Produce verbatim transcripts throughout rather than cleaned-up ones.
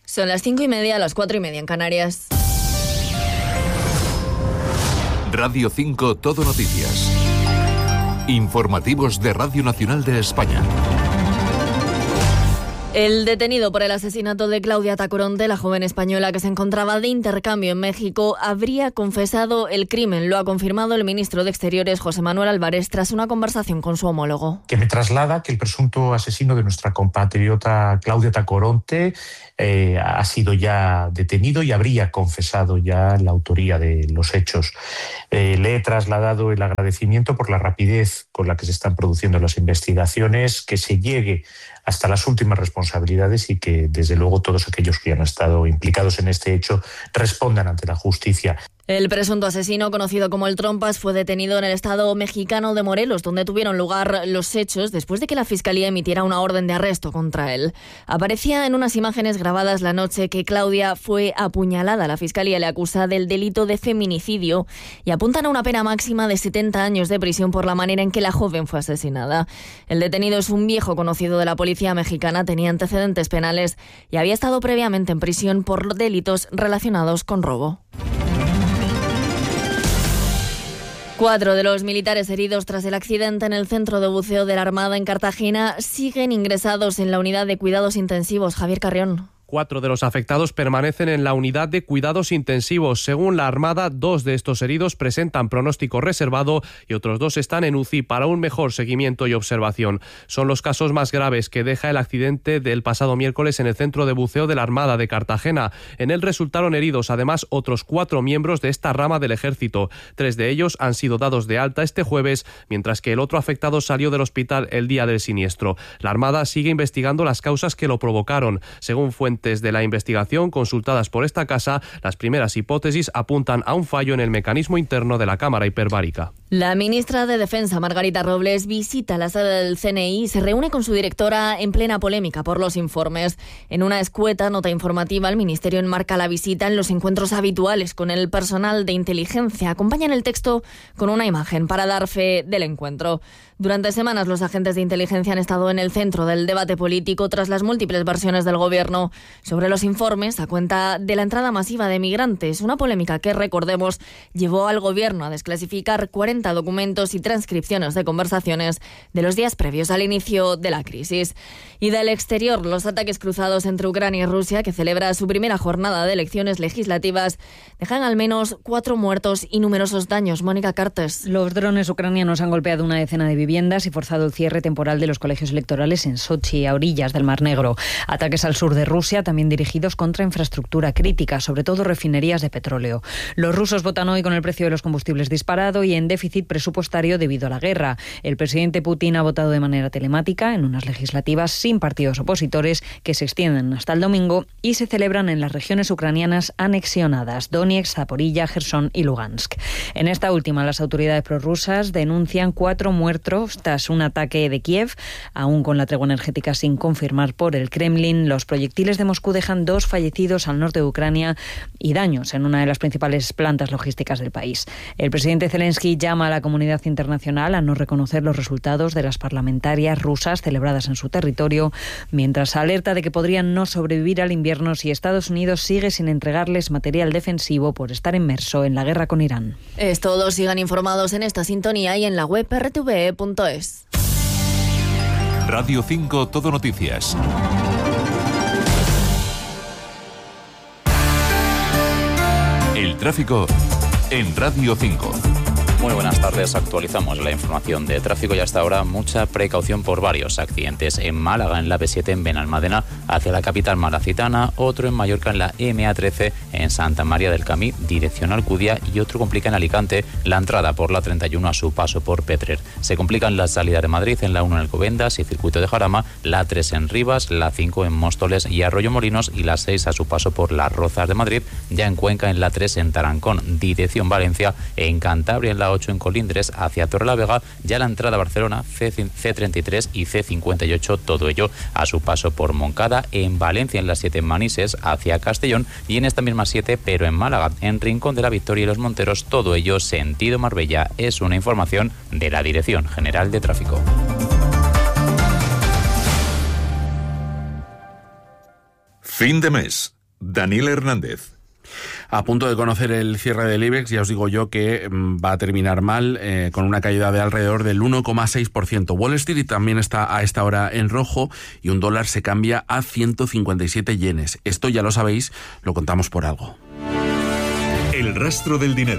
Son las cinco y media, las cuatro y media en Canarias. Radio cinco Todo Noticias. Informativos de Radio Nacional de España. El detenido por el asesinato de Claudia Tacoronte, la joven española que se encontraba de intercambio en México, habría confesado el crimen. Lo ha confirmado el ministro de Exteriores, José Manuel Álvarez, tras una conversación con su homólogo. Que me traslada que el presunto asesino de nuestra compatriota Claudia Tacoronte eh, ha sido ya detenido y habría confesado ya la autoría de los hechos. Eh, le he trasladado el agradecimiento por la rapidez con la que se están produciendo las investigaciones, que se llegue hasta las últimas responsabilidades y que, desde luego, todos aquellos que han estado implicados en este hecho respondan ante la justicia. El presunto asesino, conocido como el Trompas, fue detenido en el estado mexicano de Morelos, donde tuvieron lugar los hechos después de que la Fiscalía emitiera una orden de arresto contra él. Aparecía en unas imágenes grabadas la noche que Claudia fue apuñalada. La Fiscalía le acusa del delito de feminicidio y apuntan a una pena máxima de setenta años de prisión por la manera en que la joven fue asesinada. El detenido es un viejo conocido de la policía mexicana, tenía antecedentes penales y había estado previamente en prisión por delitos relacionados con robo. Cuatro de los militares heridos tras el accidente en el centro de buceo de la Armada en Cartagena siguen ingresados en la unidad de cuidados intensivos. Javier Carrión. Cuatro de los afectados permanecen en la unidad de cuidados intensivos. Según la Armada, dos de estos heridos presentan pronóstico reservado y otros dos están en U C I para un mejor seguimiento y observación. Son los casos más graves que deja el accidente del pasado miércoles en el centro de buceo de la Armada de Cartagena. En él resultaron heridos además otros cuatro miembros de esta rama del Ejército. Tres de ellos han sido dados de alta este jueves, mientras que el otro afectado salió del hospital el día del siniestro. La Armada sigue investigando las causas que lo provocaron. Según fuentes de la investigación consultadas por esta casa, las primeras hipótesis apuntan a un fallo en el mecanismo interno de la cámara hiperbárica. La ministra de Defensa, Margarita Robles, visita la sede del C N I y se reúne con su directora en plena polémica por los informes. En una escueta nota informativa, el Ministerio enmarca la visita en los encuentros habituales con el personal de inteligencia. Acompañan el texto con una imagen para dar fe del encuentro. Durante semanas, los agentes de inteligencia han estado en el centro del debate político tras las múltiples versiones del Gobierno sobre los informes a cuenta de la entrada masiva de migrantes. Una polémica que, recordemos, llevó al Gobierno a desclasificar cuarenta documentos y transcripciones de conversaciones de los días previos al inicio de la crisis. Y del exterior, los ataques cruzados entre Ucrania y Rusia, que celebra su primera jornada de elecciones legislativas, dejan al menos cuatro muertos y numerosos daños. Mónica Cartes. Los drones ucranianos han golpeado una decena de viviendas y forzado el cierre temporal de los colegios electorales en Sochi, a orillas del Mar Negro. Ataques al sur de Rusia, también dirigidos contra infraestructura crítica, sobre todo refinerías de petróleo. Los rusos votan hoy con el precio de los combustibles disparado y en déficit presupuestario debido a la guerra. El presidente Putin ha votado de manera telemática en unas legislativas sin partidos opositores que se extienden hasta el domingo y se celebran en las regiones ucranianas anexionadas, Donetsk, Zaporilla, Jersón y Lugansk. En esta última, las autoridades prorrusas denuncian cuatro muertos tras un ataque de Kiev, aún con la tregua energética sin confirmar por el Kremlin. Los proyectiles de Moscú dejan dos fallecidos al norte de Ucrania y daños en una de las principales plantas logísticas del país. El presidente Zelensky llama a la comunidad internacional a no reconocer los resultados de las parlamentarias rusas celebradas en su territorio, mientras alerta de que podrían no sobrevivir al invierno si Estados Unidos sigue sin entregarles material defensivo por estar inmerso en la guerra con Irán. Es todo. Sigan informados en esta sintonía y en la web r t v e punto es. Radio cinco Todo Noticias. El tráfico en Radio cinco. Muy buenas tardes, actualizamos la información de tráfico y hasta ahora mucha precaución por varios accidentes. En Málaga, en la B siete en Benalmádena, hacia la capital malacitana, otro en Mallorca en la M A trece en Santa María del Camí, dirección Alcudia, y otro complica en Alicante la entrada por la treinta y uno a su paso por Petrer. Se complican las salidas de Madrid en la uno en Alcobendas y Circuito de Jarama, la tres en Rivas, la cinco en Móstoles y Arroyo Molinos y la seis a su paso por Las Rozas de Madrid, ya en Cuenca en la tres en Tarancón, dirección Valencia, en Cantabria en la ocho en Colindres hacia Torrelavega, ya la entrada a Barcelona, C treinta y tres y C cincuenta y ocho, todo ello a su paso por Moncada, en Valencia en la siete en Manises hacia Castellón y en esta misma siete pero en Málaga, en Rincón de la Victoria y Los Monteros, todo ello sentido Marbella. Es una información de la Dirección General de Tráfico. Fin de mes. Daniel Hernández. A punto de conocer el cierre del IBEX, ya os digo yo que va a terminar mal, eh, con una caída de alrededor del uno coma seis por ciento. Wall Street también está a esta hora en rojo y un dólar se cambia a ciento cincuenta y siete yenes. Esto ya lo sabéis, lo contamos por algo. El rastro del dinero.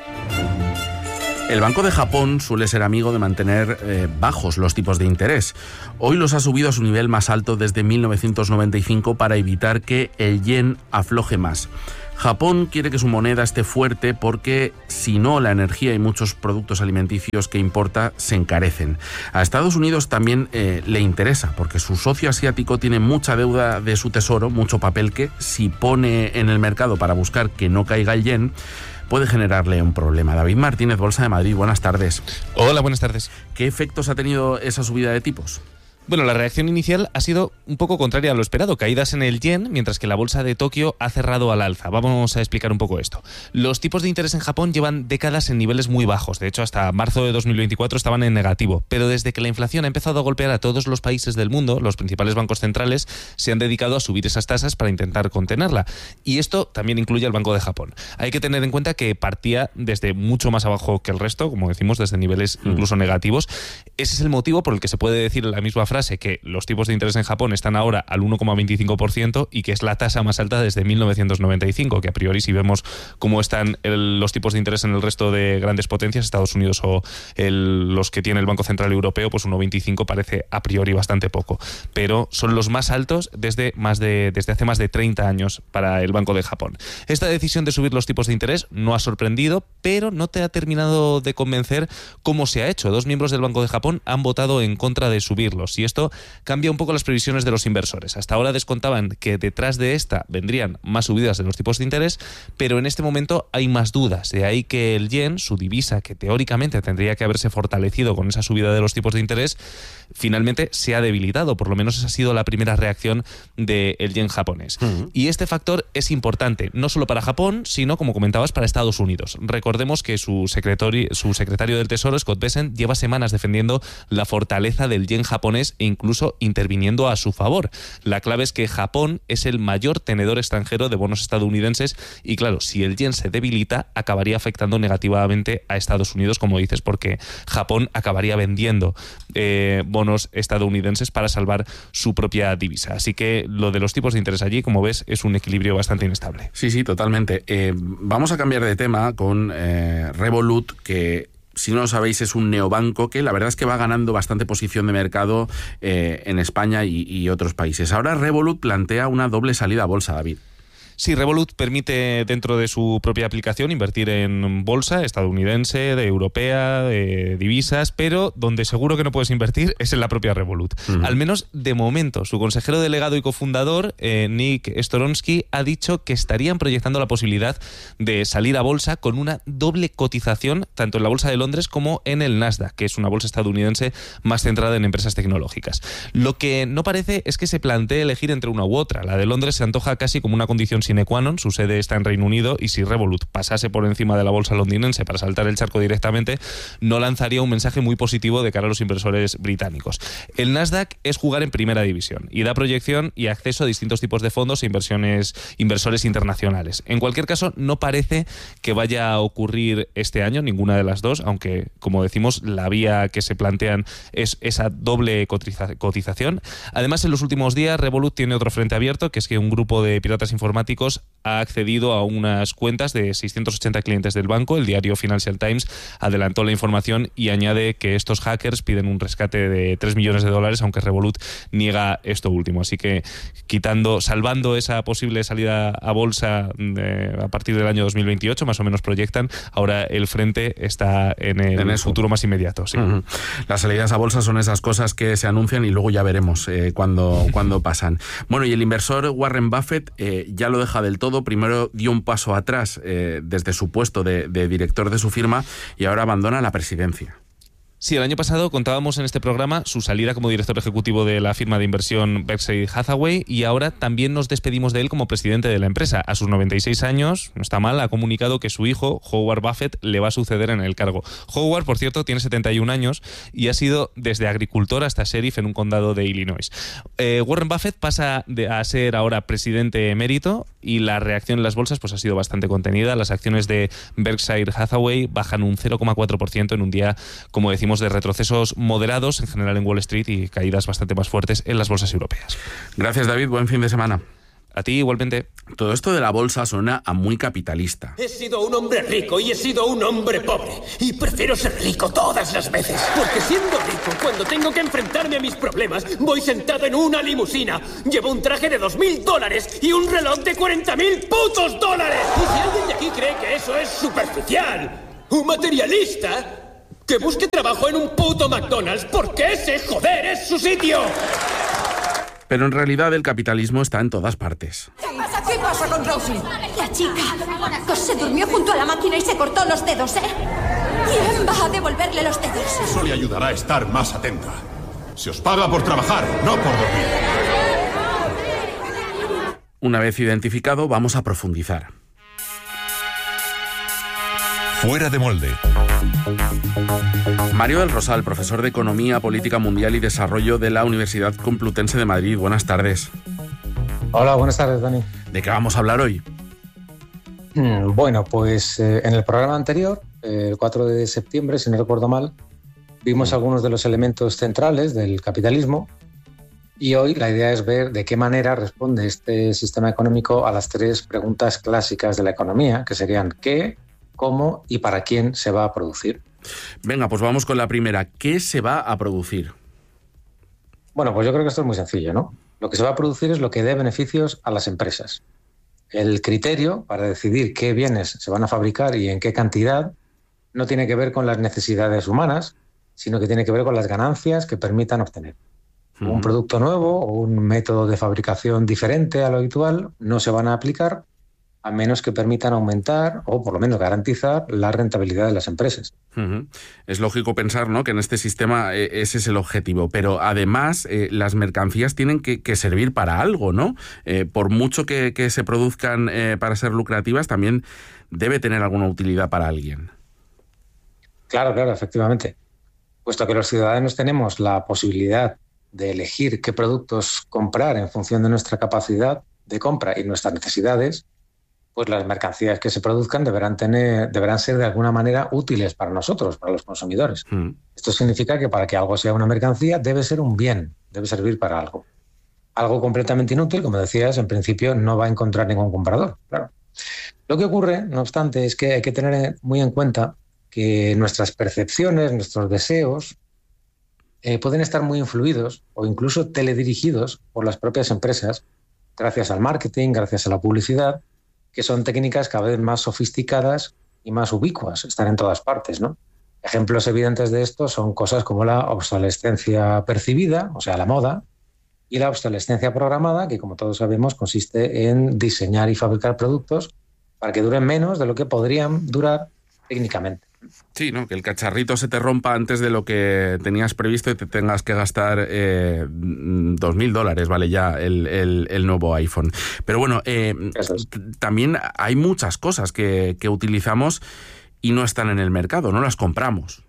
El Banco de Japón suele ser amigo de mantener eh, bajos los tipos de interés. Hoy los ha subido a su nivel más alto desde mil novecientos noventa y cinco para evitar que el yen afloje más. Japón quiere que su moneda esté fuerte porque, si no, la energía y muchos productos alimenticios que importa se encarecen. A Estados Unidos también eh, le interesa, porque su socio asiático tiene mucha deuda de su tesoro, mucho papel que, si pone en el mercado para buscar que no caiga el yen, puede generarle un problema. David Martínez, Bolsa de Madrid, buenas tardes. Hola, buenas tardes. ¿Qué efectos ha tenido esa subida de tipos? Bueno, la reacción inicial ha sido un poco contraria a lo esperado, caídas en el yen, mientras que la bolsa de Tokio ha cerrado al alza. Vamos a explicar un poco esto. Los tipos de interés en Japón llevan décadas en niveles muy bajos, de hecho hasta marzo de dos mil veinticuatro estaban en negativo, pero desde que la inflación ha empezado a golpear a todos los países del mundo, los principales bancos centrales se han dedicado a subir esas tasas para intentar contenerla, y esto también incluye al Banco de Japón. Hay que tener en cuenta que partía desde mucho más abajo que el resto, como decimos, desde niveles incluso negativos. Ese es el motivo por el que se puede decir en la misma frase que los tipos de interés en Japón están ahora al uno coma veinticinco por ciento y que es la tasa más alta desde mil novecientos noventa y cinco, que a priori, si vemos cómo están el, los tipos de interés en el resto de grandes potencias, Estados Unidos o el, los que tiene el Banco Central Europeo, pues uno coma veinticinco parece a priori bastante poco, pero son los más altos desde, más de, desde hace más de treinta años para el Banco de Japón. Esta decisión de subir los tipos de interés no ha sorprendido, pero no te ha terminado de convencer cómo se ha hecho. Dos miembros del Banco de Japón han votado en contra de subirlos, y esto cambia un poco las previsiones de los inversores. Hasta ahora descontaban que detrás de esta vendrían más subidas de los tipos de interés, pero en este momento hay más dudas. De ahí que el yen, su divisa, que teóricamente tendría que haberse fortalecido con esa subida de los tipos de interés, finalmente se ha debilitado. Por lo menos esa ha sido la primera reacción del yen japonés. Uh-huh. Y este factor es importante, no solo para Japón, sino, como comentabas, para Estados Unidos. Recordemos que su secretario, su secretario del Tesoro, Scott Bessent, lleva semanas defendiendo la fortaleza del yen japonés e incluso interviniendo a su favor. La clave es que Japón es el mayor tenedor extranjero de bonos estadounidenses y, claro, si el yen se debilita, acabaría afectando negativamente a Estados Unidos, como dices, porque Japón acabaría vendiendo eh, bonos estadounidenses para salvar su propia divisa. Así que lo de los tipos de interés allí, como ves, es un equilibrio bastante inestable. Sí, sí, totalmente. Eh, vamos a cambiar de tema con eh, Revolut, que, si no lo sabéis, es un neobanco que la verdad es que va ganando bastante posición de mercado eh, en España y, y otros países. Ahora Revolut plantea una doble salida a bolsa, David. Sí, Revolut permite dentro de su propia aplicación invertir en bolsa estadounidense, de europea, de divisas, pero donde seguro que no puedes invertir es en la propia Revolut. Uh-huh. Al menos de momento. Su consejero delegado y cofundador, eh, Nick Storonsky, ha dicho que estarían proyectando la posibilidad de salir a bolsa con una doble cotización, tanto en la bolsa de Londres como en el Nasdaq, que es una bolsa estadounidense más centrada en empresas tecnológicas. Lo que no parece es que se plantee elegir entre una u otra. La de Londres se antoja casi como una condición sine qua non, su sede está en Reino Unido, y si Revolut pasase por encima de la bolsa londinense para saltar el charco directamente, no lanzaría un mensaje muy positivo de cara a los inversores británicos. El Nasdaq es jugar en primera división y da proyección y acceso a distintos tipos de fondos e inversiones, inversores internacionales. En cualquier caso, no parece que vaya a ocurrir este año ninguna de las dos, aunque, como decimos, la vía que se plantean es esa doble cotiza- cotización. Además, en los últimos días, Revolut tiene otro frente abierto, que es que un grupo de piratas informáticos ha accedido a unas cuentas de seiscientos ochenta clientes del banco. El diario Financial Times adelantó la información y añade que estos hackers piden un rescate de tres millones de dólares, aunque Revolut niega esto último. Así que, quitando, salvando esa posible salida a bolsa de, a partir del año dos mil veintiocho, más o menos proyectan, ahora el frente está en el en futuro más inmediato. Sí. Uh-huh. Las salidas a bolsa son esas cosas que se anuncian y luego ya veremos eh, cuándo, cuándo pasan. Bueno, y el inversor Warren Buffett eh, ya lo deja del todo. Primero dio un paso atrás eh, desde su puesto de, de director de su firma y ahora abandona la presidencia. Sí, el año pasado contábamos en este programa su salida como director ejecutivo de la firma de inversión Berkshire Hathaway y ahora también nos despedimos de él como presidente de la empresa. A sus noventa y seis años, no está mal, ha comunicado que su hijo, Howard Buffett, le va a suceder en el cargo. Howard, por cierto, tiene setenta y un años y ha sido desde agricultor hasta sheriff en un condado de Illinois. Eh, Warren Buffett pasa de, a ser ahora presidente emérito y la reacción en las bolsas pues ha sido bastante contenida. Las acciones de Berkshire Hathaway bajan un cero coma cuatro por ciento en un día, como decimos, de retrocesos moderados en general en Wall Street y caídas bastante más fuertes en las bolsas europeas. Gracias, David. Buen fin de semana. A ti igualmente. Todo esto de la bolsa suena a muy capitalista. He sido un hombre rico y he sido un hombre pobre. Y prefiero ser rico todas las veces. Porque siendo rico, cuando tengo que enfrentarme a mis problemas, voy sentado en una limusina. Llevo un traje de dos mil dólares y un reloj de cuarenta mil putos dólares. Y si alguien de aquí cree que eso es superficial, un materialista, que busque trabajo en un puto McDonald's, porque ese, joder, es su sitio. Pero en realidad el capitalismo está en todas partes. ¿Qué pasa? ¿Qué pasa con Rosie? La chica que se durmió junto a la máquina y se cortó los dedos, ¿eh? ¿Quién va a devolverle los dedos? Eso le ayudará a estar más atenta. Se os paga por trabajar, no por dormir. Una vez identificado, vamos a profundizar. Fuera de molde. Mario del Rosal, profesor de Economía, Política Mundial y Desarrollo de la Universidad Complutense de Madrid. Buenas tardes. Hola, buenas tardes, Dani. ¿De qué vamos a hablar hoy? Bueno, pues eh, en el programa anterior, eh, el cuatro de septiembre, si no recuerdo mal, vimos algunos de los elementos centrales del capitalismo y hoy la idea es ver de qué manera responde este sistema económico a las tres preguntas clásicas de la economía, que serían ¿qué?, cómo y para quién se va a producir. Venga, pues vamos con la primera. ¿Qué se va a producir? Bueno, pues yo creo que esto es muy sencillo, ¿no? Lo que se va a producir es lo que dé beneficios a las empresas. El criterio para decidir qué bienes se van a fabricar y en qué cantidad no tiene que ver con las necesidades humanas, sino que tiene que ver con las ganancias que permitan obtener. Uh-huh. Un producto nuevo o un método de fabricación diferente a lo habitual no se van a aplicar a menos que permitan aumentar o por lo menos garantizar la rentabilidad de las empresas. Uh-huh. Es lógico pensar, ¿no?, que en este sistema eh, ese es el objetivo, pero además eh, las mercancías tienen que, que servir para algo, ¿no? Eh, por mucho que, que se produzcan eh, para ser lucrativas, también debe tener alguna utilidad para alguien. Claro, claro, efectivamente. Puesto que los ciudadanos tenemos la posibilidad de elegir qué productos comprar en función de nuestra capacidad de compra y nuestras necesidades, pues las mercancías que se produzcan deberán tener, deberán ser de alguna manera útiles para nosotros, para los consumidores. Mm. Esto significa que para que algo sea una mercancía debe ser un bien, debe servir para algo. Algo completamente inútil, como decías, en principio no va a encontrar ningún comprador, claro. Lo que ocurre, no obstante, es que hay que tener muy en cuenta que nuestras percepciones, nuestros deseos, eh, pueden estar muy influidos o incluso teledirigidos por las propias empresas, gracias al marketing, gracias a la publicidad, que son técnicas cada vez más sofisticadas y más ubicuas, están en todas partes, ¿no? Ejemplos evidentes de esto son cosas como la obsolescencia percibida, o sea, la moda, y la obsolescencia programada, que como todos sabemos consiste en diseñar y fabricar productos para que duren menos de lo que podrían durar técnicamente. Sí, ¿no? Que el cacharrito se te rompa antes de lo que tenías previsto y te tengas que gastar eh, dos mil dólares, vale ya, el, el, el nuevo iPhone. Pero bueno, eh, t- también hay muchas cosas que, que utilizamos y no están en el mercado, no las compramos.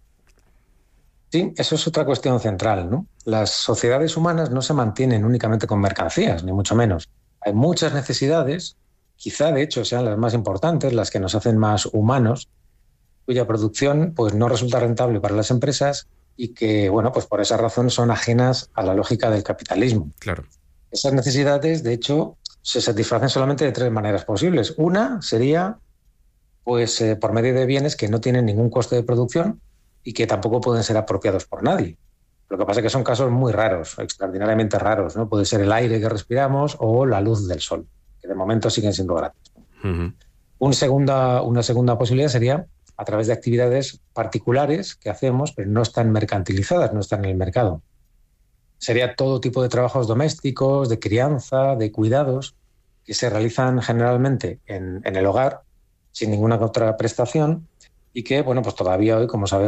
Sí, eso es otra cuestión central, ¿no? Las sociedades humanas no se mantienen únicamente con mercancías, ni mucho menos. Hay muchas necesidades, quizá de hecho sean las más importantes, las que nos hacen más humanos, cuya producción pues no resulta rentable para las empresas y que, bueno, pues por esa razón son ajenas a la lógica del capitalismo. Claro. Esas necesidades, de hecho, se satisfacen solamente de tres maneras posibles. Una sería pues eh, por medio de bienes que no tienen ningún coste de producción y que tampoco pueden ser apropiados por nadie. Lo que pasa es que son casos muy raros, extraordinariamente raros, ¿no? Puede ser el aire que respiramos o la luz del sol, que de momento siguen siendo gratis. Uh-huh. Un segunda, una segunda posibilidad sería a través de actividades particulares que hacemos, pero no están mercantilizadas, no están en el mercado. Sería todo tipo de trabajos domésticos, de crianza, de cuidados, que se realizan generalmente en, en el hogar, sin ninguna otra prestación, y que, bueno, pues todavía hoy, como sabemos,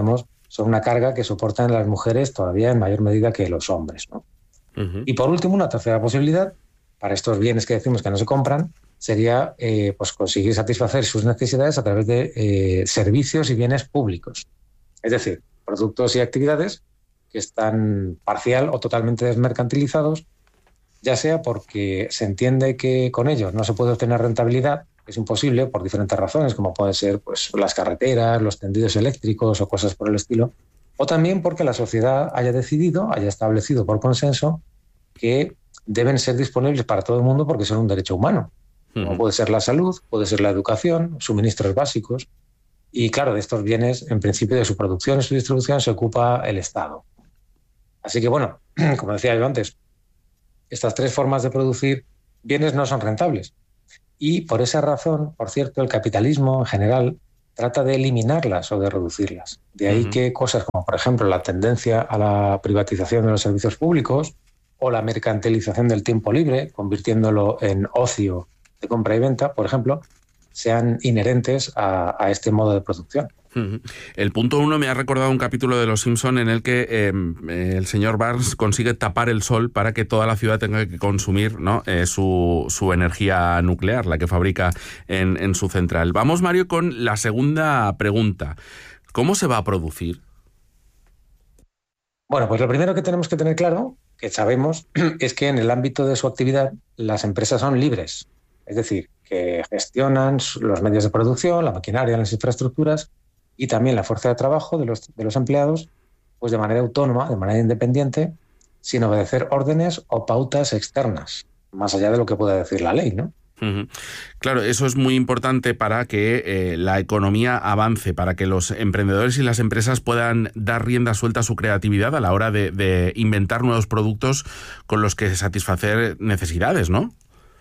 son una carga que soportan las mujeres todavía en mayor medida que los hombres, ¿no? Uh-huh. Y por último, una tercera posibilidad para estos bienes que decimos que no se compran sería eh, pues conseguir satisfacer sus necesidades a través de eh, servicios y bienes públicos. Es decir, productos y actividades que están parcial o totalmente desmercantilizados, ya sea porque se entiende que con ellos no se puede obtener rentabilidad, es imposible por diferentes razones, como pueden ser pues, las carreteras, los tendidos eléctricos o cosas por el estilo, o también porque la sociedad haya decidido, haya establecido por consenso que deben ser disponibles para todo el mundo porque son un derecho humano. Como puede ser la salud, puede ser la educación, suministros básicos. Y claro, de estos bienes, en principio, de su producción y su distribución se ocupa el Estado. Así que bueno, como decía yo antes, estas tres formas de producir bienes no son rentables. Y por esa razón, por cierto, el capitalismo en general trata de eliminarlas o de reducirlas. De ahí uh-huh. que cosas como, por ejemplo, la tendencia a la privatización de los servicios públicos o la mercantilización del tiempo libre, convirtiéndolo en ocio de compra y venta, por ejemplo, sean inherentes a, a este modo de producción. El punto uno me ha recordado un capítulo de Los Simpson en el que eh, el señor Barnes consigue tapar el sol para que toda la ciudad tenga que consumir, ¿no? eh, su, su energía nuclear, la que fabrica en, en su central. Vamos, Mario, con la segunda pregunta. ¿Cómo se va a producir? Bueno, pues lo primero que tenemos que tener claro, que sabemos, es que en el ámbito de su actividad las empresas son libres. Es decir, que gestionan los medios de producción, la maquinaria, las infraestructuras y también la fuerza de trabajo de los, de los empleados, pues de manera autónoma, de manera independiente, sin obedecer órdenes o pautas externas, más allá de lo que pueda decir la ley, ¿no? Uh-huh. Claro, eso es muy importante para que eh, la economía avance, para que los emprendedores y las empresas puedan dar rienda suelta a su creatividad a la hora de, de inventar nuevos productos con los que satisfacer necesidades, ¿no?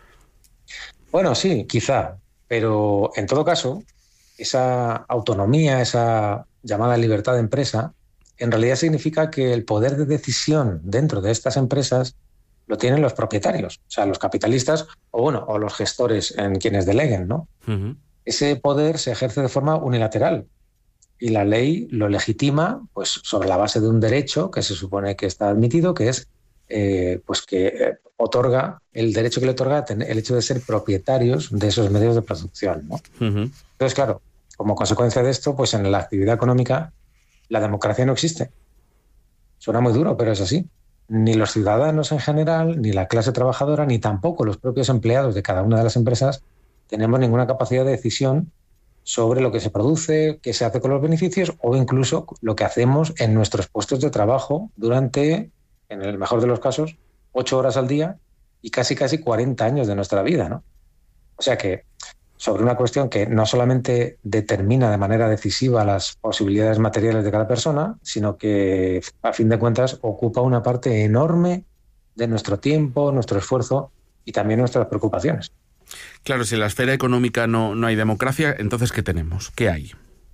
Bueno, sí, quizá, pero en todo caso, esa autonomía, esa llamada libertad de empresa, en realidad significa que el poder de decisión dentro de estas empresas lo tienen los propietarios, o sea, los capitalistas o bueno, o los gestores en quienes deleguen, ¿no? Uh-huh. Ese poder se ejerce de forma unilateral y la ley lo legitima, pues, sobre la base de un derecho que se supone que está admitido, que es eh, pues que eh, otorga el derecho que le otorga el hecho de ser propietarios de esos medios de producción, ¿no? Uh-huh. Entonces, claro, como consecuencia de esto, pues en la actividad económica la democracia no existe. Suena muy duro, pero es así. Ni los ciudadanos en general, ni la clase trabajadora, ni tampoco los propios empleados de cada una de las empresas tenemos ninguna capacidad de decisión sobre lo que se produce, qué se hace con los beneficios o incluso lo que hacemos en nuestros puestos de trabajo durante, en el mejor de los casos, ocho horas al día y casi casi cuarenta años de nuestra vida, ¿no? O sea que sobre una cuestión que no solamente determina de manera decisiva las posibilidades materiales de cada persona, sino que, a fin de cuentas, ocupa una parte enorme de nuestro tiempo, nuestro esfuerzo y también nuestras preocupaciones. Claro, si en la esfera económica no, no hay democracia, entonces ¿qué tenemos? ¿Qué hay?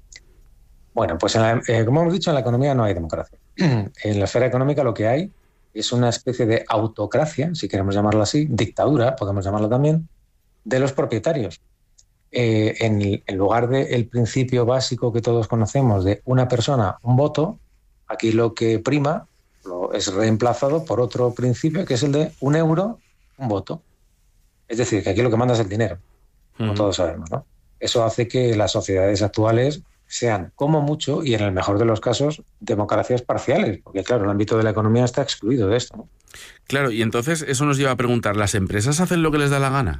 Bueno, pues en la, eh, como hemos dicho, en la economía no hay democracia. En la esfera económica lo que hay es una especie de autocracia, si queremos llamarla así, dictadura, podemos llamarla también, de los propietarios. Eh, en, en lugar del principio básico que todos conocemos de una persona, un voto, aquí lo que prima lo, es reemplazado por otro principio que es el de un euro, un voto. Es decir, que aquí lo que manda es el dinero, como uh-huh. todos sabemos, ¿no? Eso hace que las sociedades actuales sean, como mucho, y en el mejor de los casos, democracias parciales, porque claro, el ámbito de la economía está excluido de esto, ¿no? Claro, y entonces eso nos lleva a preguntar, ¿las empresas hacen lo que les da la gana?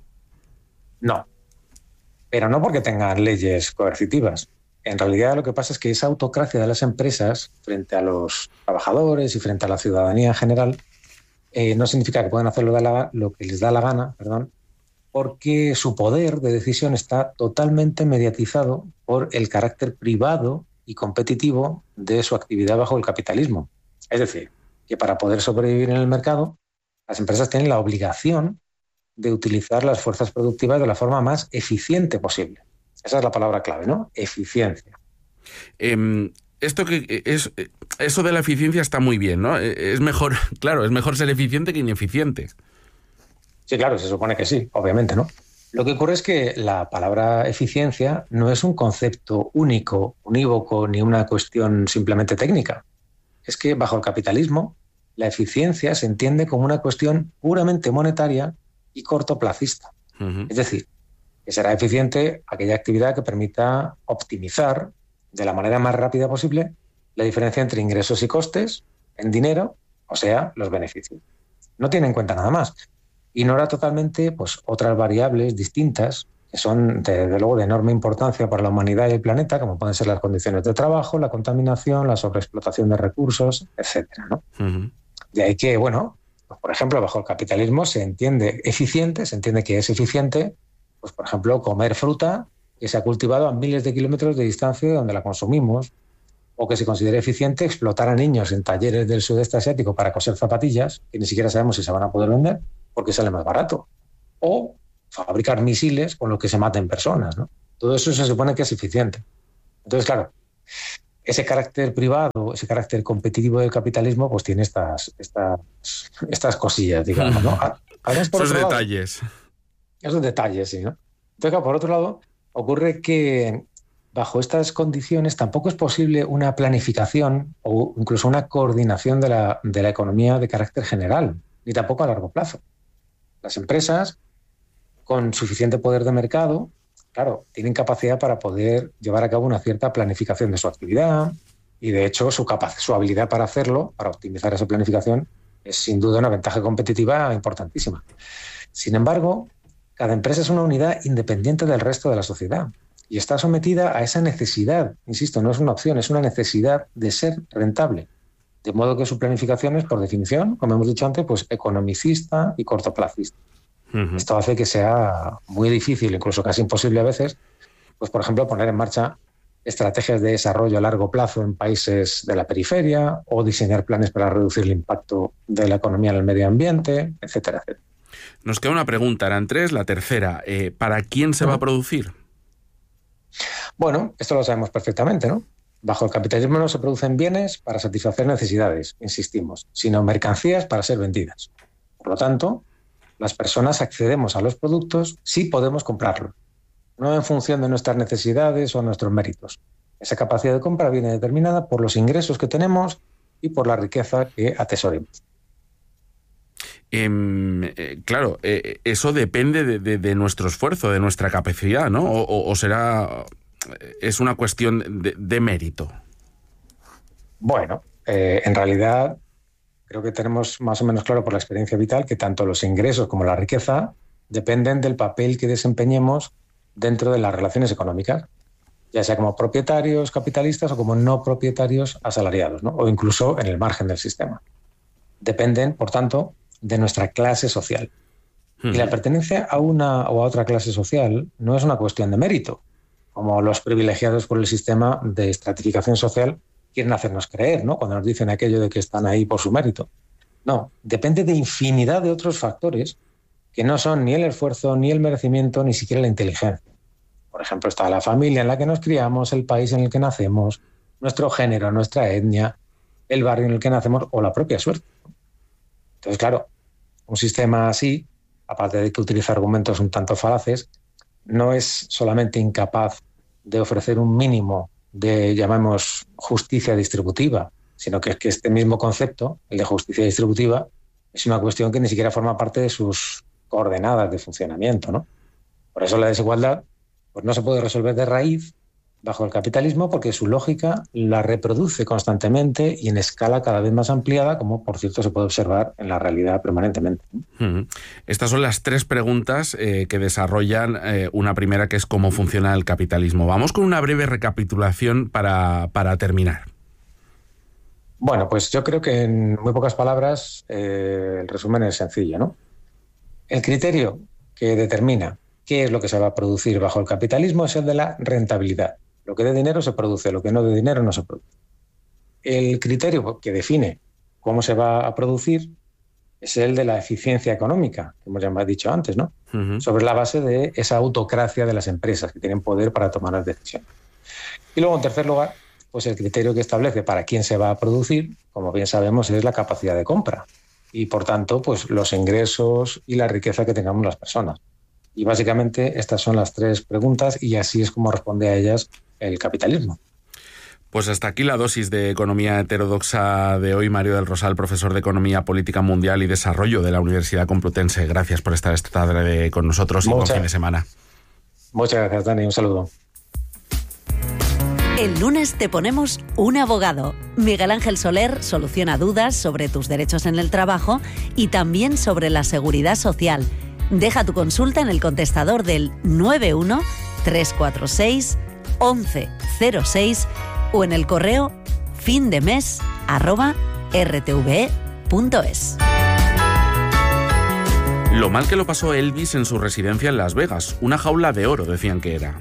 No. Pero no porque tengan leyes coercitivas. En realidad lo que pasa es que esa autocracia de las empresas frente a los trabajadores y frente a la ciudadanía en general eh, no significa que puedan hacer lo, de la, lo que les da la gana, perdón, porque su poder de decisión está totalmente mediatizado por el carácter privado y competitivo de su actividad bajo el capitalismo. Es decir, que para poder sobrevivir en el mercado, las empresas tienen la obligación de utilizar las fuerzas productivas de la forma más eficiente posible. Esa es la palabra clave, ¿no? Eficiencia. Eh, esto que es eso de la eficiencia está muy bien, ¿no? Es mejor, claro, es mejor ser eficiente que ineficiente. Sí, claro, se supone que sí, obviamente, ¿no? Lo que ocurre es que la palabra eficiencia no es un concepto único, unívoco, ni una cuestión simplemente técnica. Es que bajo el capitalismo, la eficiencia se entiende como una cuestión puramente monetaria y cortoplacista. Uh-huh. Es decir, que será eficiente aquella actividad que permita optimizar de la manera más rápida posible la diferencia entre ingresos y costes en dinero, o sea, los beneficios. No tiene en cuenta nada más. Ignora totalmente pues, otras variables distintas que son, desde luego, de enorme importancia para la humanidad y el planeta, como pueden ser las condiciones de trabajo, la contaminación, la sobreexplotación de recursos, etcétera, ¿no? Uh-huh. De ahí que, bueno, pues, por ejemplo, bajo el capitalismo se entiende eficiente, se entiende que es eficiente, pues, por ejemplo, comer fruta que se ha cultivado a miles de kilómetros de distancia de donde la consumimos, o que se considere eficiente explotar a niños en talleres del sudeste asiático para coser zapatillas, que ni siquiera sabemos si se van a poder vender, porque sale más barato. O fabricar misiles con los que se maten personas, ¿no? Todo eso se supone que es eficiente. Entonces, claro, ese carácter privado, ese carácter competitivo del capitalismo, pues tiene estas, estas, estas cosillas, digamos, ¿no? Además, por esos otro detalles. Lado, esos detalles, sí, ¿no? Entonces, claro, por otro lado, ocurre que bajo estas condiciones tampoco es posible una planificación o incluso una coordinación de la, de la economía de carácter general, ni tampoco a largo plazo. Las empresas, con suficiente poder de mercado, claro, tienen capacidad para poder llevar a cabo una cierta planificación de su actividad y, de hecho, su, capac- su habilidad para hacerlo, para optimizar esa planificación, es sin duda una ventaja competitiva importantísima. Sin embargo, cada empresa es una unidad independiente del resto de la sociedad y está sometida a esa necesidad, insisto, no es una opción, es una necesidad de ser rentable. De modo que su planificación es, por definición, como hemos dicho antes, pues economicista y cortoplacista. Uh-huh. Esto hace que sea muy difícil, incluso casi imposible a veces, pues por ejemplo, poner en marcha estrategias de desarrollo a largo plazo en países de la periferia o diseñar planes para reducir el impacto de la economía en el medio ambiente, etcétera, etcétera. Nos queda una pregunta, eran tres, la tercera. Eh, ¿Para quién se uh-huh. va a producir? Bueno, esto lo sabemos perfectamente, ¿no? Bajo el capitalismo no se producen bienes para satisfacer necesidades, insistimos, sino mercancías para ser vendidas. Por lo tanto, las personas accedemos a los productos si podemos comprarlos, no en función de nuestras necesidades o nuestros méritos. Esa capacidad de compra viene determinada por los ingresos que tenemos y por la riqueza que atesoremos. Eh, eh, claro, eh, eso depende de, de, de nuestro esfuerzo, de nuestra capacidad, ¿no? O, o, o será... es una cuestión de, de mérito. Bueno, eh, en realidad creo que tenemos más o menos claro por la experiencia vital que tanto los ingresos como la riqueza dependen del papel que desempeñemos dentro de las relaciones económicas, ya sea como propietarios capitalistas o como no propietarios asalariados, ¿no? O incluso en el margen del sistema. Dependen, por tanto, de nuestra clase social. Uh-huh. Y la pertenencia a una o a otra clase social no es una cuestión de mérito, como los privilegiados por el sistema de estratificación social quieren hacernos creer, ¿no? Cuando nos dicen aquello de que están ahí por su mérito. No, depende de infinidad de otros factores que no son ni el esfuerzo, ni el merecimiento, ni siquiera la inteligencia. Por ejemplo, está la familia en la que nos criamos, el país en el que nacemos, nuestro género, nuestra etnia, el barrio en el que nacemos o la propia suerte. Entonces, claro, un sistema así, aparte de que utiliza argumentos un tanto falaces, no es solamente incapaz de ofrecer un mínimo de, llamemos, justicia distributiva, sino que es que este mismo concepto, el de justicia distributiva, es una cuestión que ni siquiera forma parte de sus coordenadas de funcionamiento, ¿no? Por eso la desigualdad pues no se puede resolver de raíz bajo el capitalismo, porque su lógica la reproduce constantemente y en escala cada vez más ampliada, como por cierto se puede observar en la realidad permanentemente. Uh-huh. Estas son las tres preguntas eh, que desarrollan eh, una primera, que es cómo funciona el capitalismo. Vamos con una breve recapitulación para, para terminar. Bueno, pues yo creo que en muy pocas palabras eh, el resumen es sencillo, ¿no? El criterio que determina qué es lo que se va a producir bajo el capitalismo es el de la rentabilidad. Lo que de dinero se produce, lo que no de dinero no se produce. El criterio que define cómo se va a producir es el de la eficiencia económica, que hemos ya dicho antes, ¿no? Uh-huh. Sobre la base de esa autocracia de las empresas que tienen poder para tomar las decisiones. Y luego, en tercer lugar, pues el criterio que establece para quién se va a producir, como bien sabemos, es la capacidad de compra y, por tanto, pues los ingresos y la riqueza que tengamos las personas. Y básicamente estas son las tres preguntas y así es como responde a ellas el capitalismo. Pues hasta aquí la dosis de economía heterodoxa de hoy. Mario del Rosal, profesor de Economía Política Mundial y Desarrollo de la Universidad Complutense. Gracias por estar esta tarde con nosotros y buen fin de semana. Muchas gracias, Dani. Un saludo. El lunes te ponemos un abogado. Miguel Ángel Soler soluciona dudas sobre tus derechos en el trabajo y también sobre la seguridad social. Deja tu consulta en el contestador del nueve uno tres cuatro seis once cero seis o en el correo findemes arroba rtve punto es. Lo mal que lo pasó Elvis en su residencia en Las Vegas. Una jaula de oro, decían que era.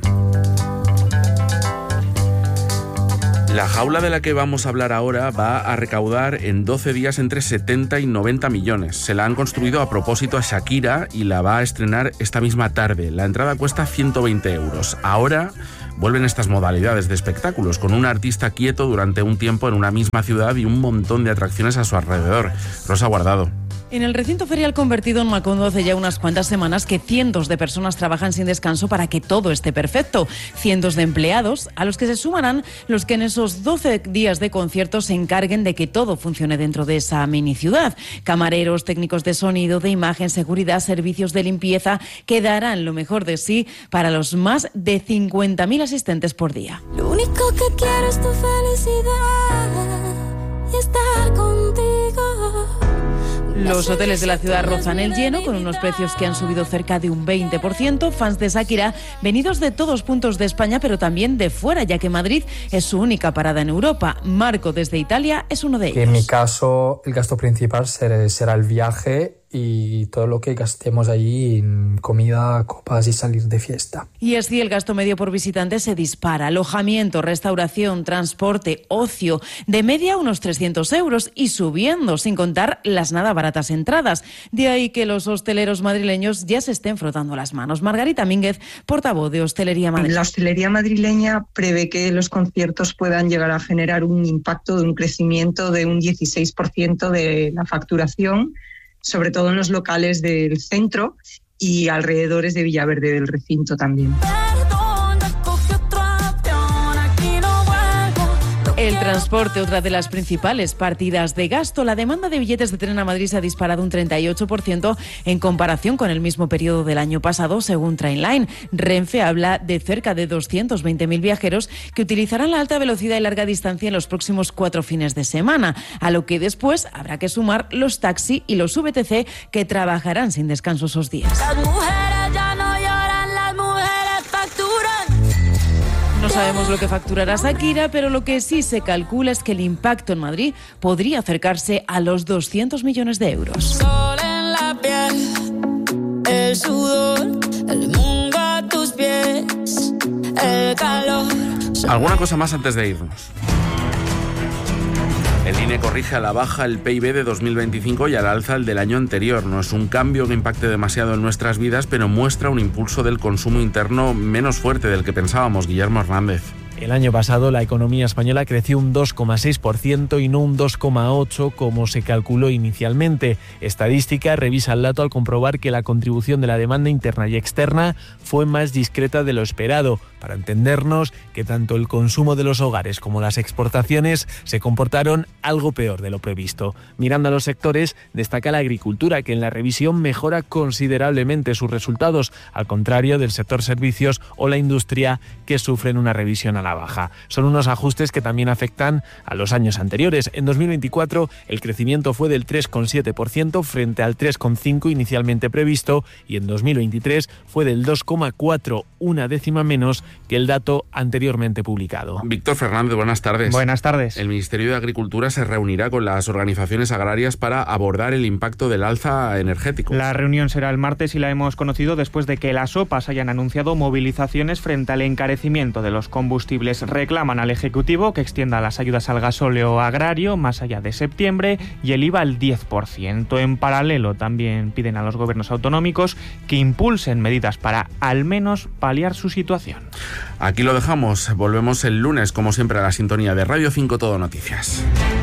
La jaula de la que vamos a hablar ahora va a recaudar en doce días entre setenta y noventa millones. Se la han construido a propósito a Shakira y la va a estrenar esta misma tarde. La entrada cuesta ciento veinte euros. Ahora vuelven estas modalidades de espectáculos, con un artista quieto durante un tiempo en una misma ciudad y un montón de atracciones a su alrededor. Rosa Guardado. En el recinto ferial convertido en Macondo hace ya unas cuantas semanas que cientos de personas trabajan sin descanso para que todo esté perfecto. Cientos de empleados a los que se sumarán los que en esos doce días de concierto se encarguen de que todo funcione dentro de esa mini ciudad. Camareros, técnicos de sonido, de imagen, seguridad, servicios de limpieza, que darán lo mejor de sí para los más de cincuenta mil asistentes por día. Lo único que quiero es tu felicidad y estar contigo. Los hoteles de la ciudad rozan el lleno con unos precios que han subido cerca de un veinte por ciento. Fans de Shakira venidos de todos puntos de España, pero también de fuera, ya que Madrid es su única parada en Europa. Marco, desde Italia, es uno de ellos. En mi caso, el gasto principal será el viaje y todo lo que gastemos allí en comida, copas y salir de fiesta. Y así el gasto medio por visitante se dispara. Alojamiento, restauración, transporte, ocio, de media unos trescientos euros y subiendo, sin contar las nada baratas entradas. De ahí que los hosteleros madrileños ya se estén frotando las manos. Margarita Mínguez, portavoz de Hostelería Madrileña. La hostelería madrileña prevé que los conciertos puedan llegar a generar un impacto de un crecimiento de un dieciséis por ciento de la facturación, sobre todo en los locales del centro y alrededores de Villaverde del recinto también. El transporte, otra de las principales partidas de gasto. La demanda de billetes de tren a Madrid se ha disparado un treinta y ocho por ciento en comparación con el mismo periodo del año pasado, según Trainline. Renfe habla de cerca de doscientos veinte mil viajeros que utilizarán la alta velocidad y larga distancia en los próximos cuatro fines de semana, a lo que después habrá que sumar los taxi y los V T C que trabajarán sin descanso esos días. Las mujeres ya no lloran, las mujeres facturan. No sabemos lo que facturará Shakira, pero lo que sí se calcula es que el impacto en Madrid podría acercarse a los doscientos millones de euros. Sol en la piel, el sudor, el mundo a tus pies, el calor. ¿Alguna cosa más antes de irnos? El I N E corrige a la baja el P I B de dos mil veinticinco y al alza el del año anterior. No es un cambio que impacte demasiado en nuestras vidas, pero muestra un impulso del consumo interno menos fuerte del que pensábamos. Guillermo Hernández. El año pasado la economía española creció un dos coma seis por ciento y no un dos coma ocho por ciento como se calculó inicialmente. Estadística revisa el dato al comprobar que la contribución de la demanda interna y externa fue más discreta de lo esperado. Para entendernos, que tanto el consumo de los hogares como las exportaciones se comportaron algo peor de lo previsto. Mirando a los sectores, destaca la agricultura, que en la revisión mejora considerablemente sus resultados, al contrario del sector servicios o la industria, que sufren una revisión a la baja. Son unos ajustes que también afectan a los años anteriores. En dos mil veinticuatro el crecimiento fue del tres coma siete por ciento frente al tres coma cinco por ciento inicialmente previsto y en dos mil veintitrés fue del dos coma cuatro, una décima menos que el dato anteriormente publicado. Víctor Fernández, buenas tardes. Buenas tardes. El Ministerio de Agricultura se reunirá con las organizaciones agrarias para abordar el impacto del alza energético. La reunión será el martes y la hemos conocido después de que las O P As hayan anunciado movilizaciones frente al encarecimiento de los combustibles. Reclaman al Ejecutivo que extienda las ayudas al gasóleo agrario más allá de septiembre y el I V A al diez por ciento. En paralelo, también piden a los gobiernos autonómicos que impulsen medidas para al menos paliar su situación. Aquí lo dejamos. Volvemos el lunes, como siempre, a la sintonía de Radio cinco Todo Noticias.